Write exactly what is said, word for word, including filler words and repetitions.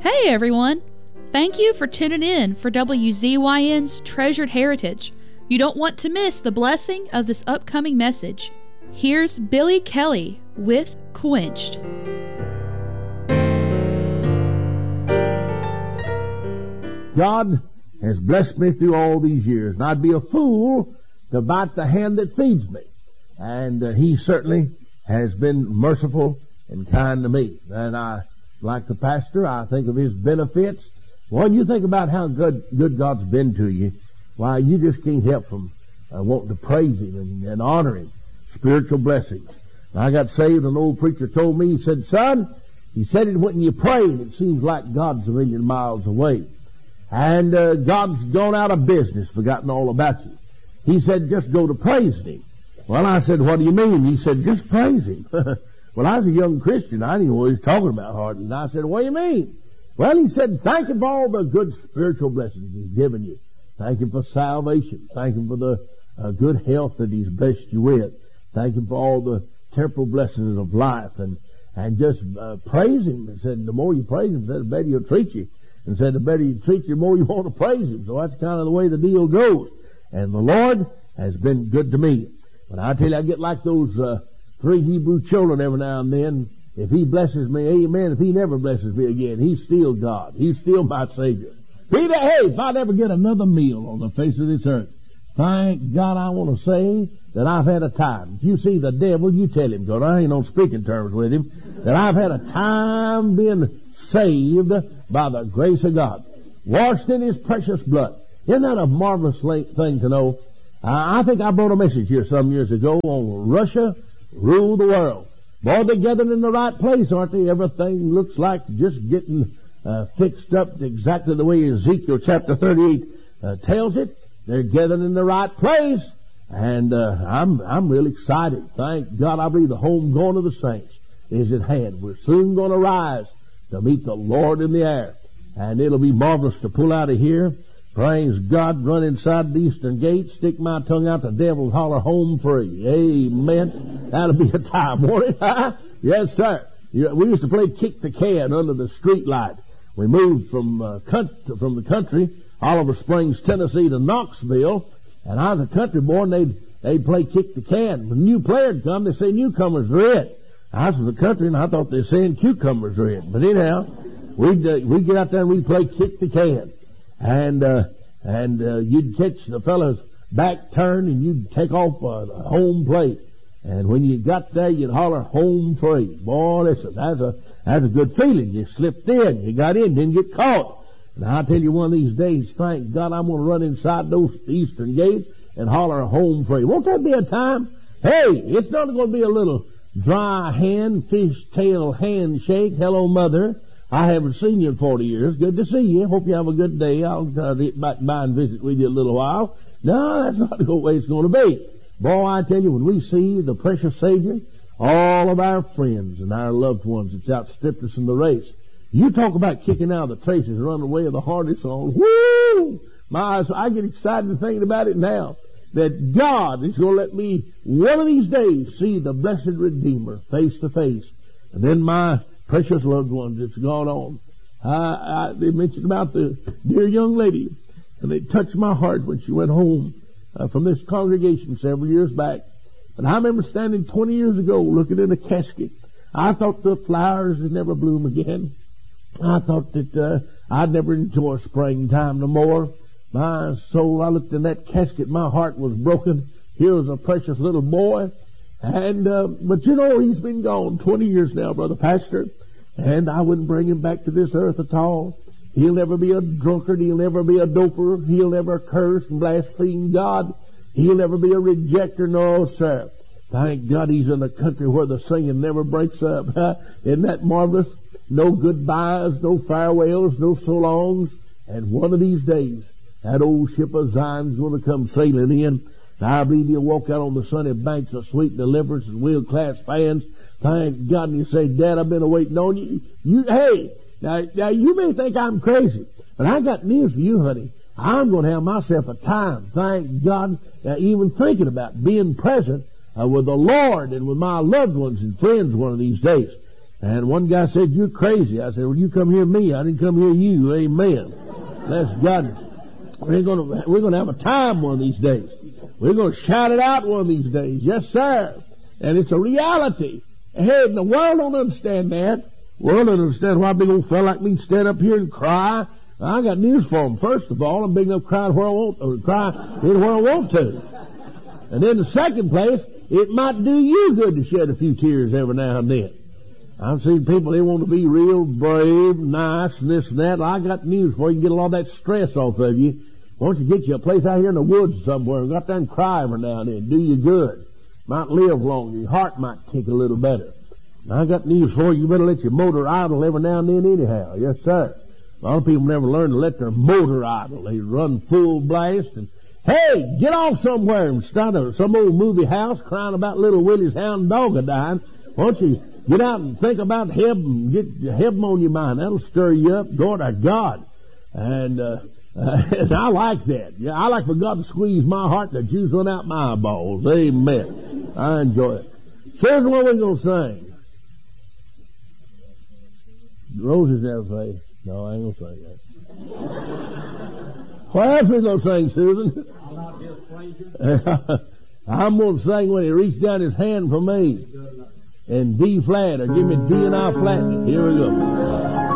Hey everyone! Thank you for tuning in for W Z Y N's Treasured Heritage. You don't want to miss the blessing of this upcoming message. Here's Billy Kelly with Quenched. God has blessed me through all these years, and I'd be a fool to bite the hand that feeds me. And uh, He certainly has been merciful and kind to me. And I, like the pastor, I think of His benefits. When you think about how good, good God's been to you, why, you just can't help from uh, wanting to praise Him and, and honor Him. Spiritual blessings. When I got saved, an old preacher told me, he said, son, he said it when you pray, and it seems like God's a million miles away. And uh, God's gone out of business, forgotten all about you. He said, just go to praising Him. Well, I said, what do you mean? He said, just praise Him. Well, I was a young Christian. I didn't know what he was talking about hardly. And I said, what do you mean? Well, he said, thank Him for all the good spiritual blessings He's given you. Thank Him for salvation. Thank Him for the uh, good health that He's blessed you with. Thank Him for all the temporal blessings of life. And, and just uh, praise Him. He said, the more you praise Him, the better He'll treat you. And said, the better He treats you, the more you want to praise Him. So that's kind of the way the deal goes. And the Lord has been good to me. But I tell you, I get like those uh, three Hebrew children every now and then. If He blesses me, amen. If He never blesses me again, He's still God. He's still my Savior. Peter, hey, if I never get another meal on the face of this earth, thank God, I want to say that I've had a time. If you see the devil, you tell him, because I ain't on speaking terms with him, that I've had a time being saved by the grace of God, washed in His precious blood. Isn't that a marvelous thing to know? Uh, I think I brought a message here some years ago on Russia rule the world. Boy, they're gathered in the right place, aren't they? Everything looks like just getting uh, fixed up exactly the way Ezekiel chapter thirty-eight uh, tells it. They're gathered in the right place, and uh, I'm I'm real excited. Thank God, I believe the home going of the saints is at hand. We're soon going to rise to meet the Lord in the air. And it'll be marvelous to pull out of here, praise God, run inside the eastern gate, stick my tongue out, the devil holler home free. Amen. That'll be a time, won't it? Yes, sir. We used to play kick the can under the street light. We moved from uh, country, from the country, Oliver Springs, Tennessee, to Knoxville, and I was a country boy, and they'd, they'd play kick the can. When a new player would come, they say newcomers are it. I was from the country, and I thought they were saying cucumbers are it. But anyhow, we'd, uh, we'd get out there and we'd play kick the can. And, uh, and, uh, you'd catch the fellow's back turn and you'd take off uh, the home plate. And when you got there, you'd holler home free. Boy, listen, that's a, that's a good feeling. You slipped in, you got in, didn't get caught. And I'll tell you one of these days, thank God, I'm going to run inside those eastern gates and holler home free. Won't that be a time? Hey, it's not going to be a little dry hand, fish tail handshake. Hello, mother. I haven't seen you in forty years. Good to see you. Hope you have a good day. I'll uh, get back by and visit with you a little while. No, that's not the way it's going to be. Boy, I tell you, when we see the precious Savior, all of our friends and our loved ones that's outstripped us in the race, you talk about kicking out of the traces and running away of the hardest on. Woo! My, I get excited thinking about it now. That God is going to let me, one of these days, see the blessed Redeemer face to face. And then my precious loved ones that's gone on. I, I, they mentioned about the dear young lady, and they touched my heart when she went home uh, from this congregation several years back. And I remember standing twenty years ago looking in a casket. I thought the flowers would never bloom again. I thought that uh, I'd never enjoy springtime no more. My soul, I looked in that casket, my heart was broken. Here was a precious little boy. And, uh, but you know, he's been gone twenty years now, Brother Pastor. And I wouldn't bring him back to this earth at all. He'll never be a drunkard. He'll never be a doper. He'll never curse and blaspheme God. He'll never be a rejecter. No, sir. Thank God he's in a country where the singing never breaks up. Isn't that marvelous? No goodbyes, no farewells, no so longs. And one of these days, that old ship of Zion's going to come sailing in. And I believe he'll walk out on the sunny banks of sweet deliverance and we'll clasp hands. Thank God. And you say, Dad, I've been waiting on you. You, hey, now, now you may think I'm crazy, but I got news for you, honey. I'm going to have myself a time, thank God, uh, even thinking about being present uh, with the Lord and with my loved ones and friends one of these days. And one guy said, "You're crazy." I said, "Well, you come hear me. I didn't come hear you." Amen. Bless God. We're gonna we're gonna have a time one of these days. We're gonna shout it out one of these days. Yes, sir. And it's a reality. Hey, the world don't understand that. The world don't understand why a big old fella like me stand up here and cry. I got news for them. First of all, I'm big enough crying where I want, or cry where I want to. And then the second place, it might do you good to shed a few tears every now and then. I've seen people, they want to be real brave, nice, and this and that. Well, I got news for you. You get a lot of that stress off of you. Why don't you get you a place out here in the woods somewhere and go out there and cry every now and then. Do you good. Might live longer. Your heart might kick a little better. I got news for you. You better let your motor idle every now and then anyhow. Yes, sir. A lot of people never learn to let their motor idle. They run full blast and, hey, get off somewhere instead of some old movie house crying about little Willie's hound dog a-dying. Why don't you get out and think about heaven, get heaven on your mind. That'll stir you up. Glory to God. And, uh, uh, and I like that. Yeah, I like for God to squeeze my heart and the juice run out my eyeballs. Amen. I enjoy it. Here's what we're going to sing. Roses never say. No, I ain't going to say that. What else we going to sing, Susan? I'm going to sing when he reached down his hand for me. In D flat, or give me D and I flat. Here we go.